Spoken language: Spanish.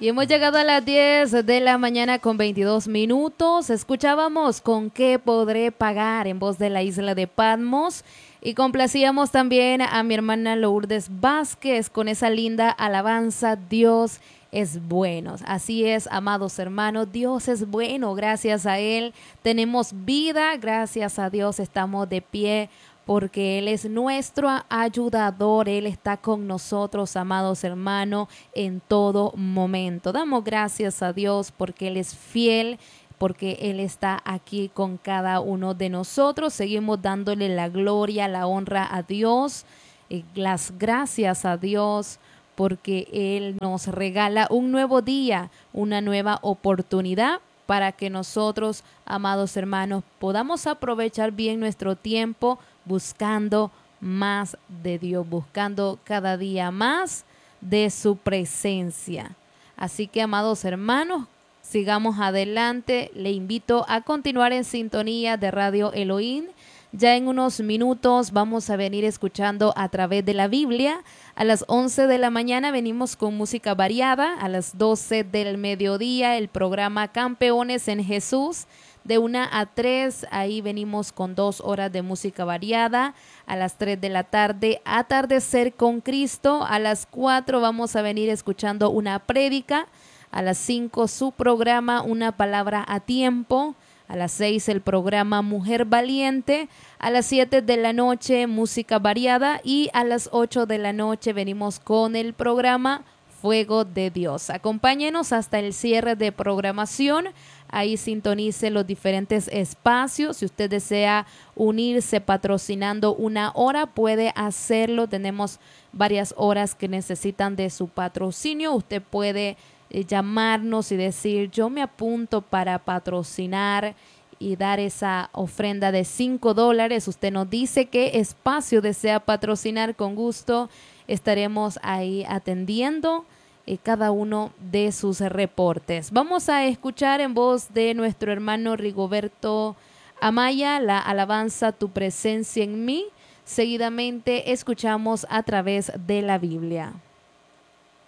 Y hemos llegado a las 10 de la mañana con 22 minutos. Escuchábamos ¿Con qué podré pagar? En voz de la isla de Patmos. Y complacíamos también a mi hermana Lourdes Vázquez con esa linda alabanza, Dios es bueno. Así es, amados hermanos, Dios es bueno, gracias a Él tenemos vida, gracias a Dios estamos de pie, porque Él es nuestro ayudador, Él está con nosotros, amados hermanos, en todo momento. Damos gracias a Dios porque Él es fiel, porque Él está aquí con cada uno de nosotros. Seguimos dándole la gloria, la honra a Dios, las gracias a Dios, porque Él nos regala un nuevo día, una nueva oportunidad para que nosotros, amados hermanos, podamos aprovechar bien nuestro tiempo buscando más de Dios, buscando cada día más de su presencia. Así que, amados hermanos, sigamos adelante. Le invito a continuar en sintonía de Radio Elohim. Ya en unos minutos vamos a venir escuchando a través de la Biblia. A las 11 de la mañana venimos con música variada. A las 12 del mediodía el programa Campeones en Jesús. De 1 a 3, ahí venimos con 2 horas de música variada. A las 3 de la tarde, Atardecer con Cristo. A las 4 vamos a venir escuchando una prédica. A las 5 su programa Una Palabra a Tiempo. A las 6 el programa Mujer Valiente. A las 7 de la noche música variada. Y a las 8 de la noche venimos con el programa Fuego de Dios. Acompáñenos hasta el cierre de programación. Ahí sintonice los diferentes espacios. Si usted desea unirse patrocinando una hora, puede hacerlo. Tenemos varias horas que necesitan de su patrocinio. Usted puede llamarnos y decir: yo me apunto para patrocinar y dar esa ofrenda de $5. Usted nos dice qué espacio desea patrocinar, con gusto estaremos ahí atendiendo cada uno de sus reportes. Vamos a escuchar en voz de nuestro hermano Rigoberto Amaya la alabanza Tu presencia en mí. Seguidamente escuchamos a través de la Biblia.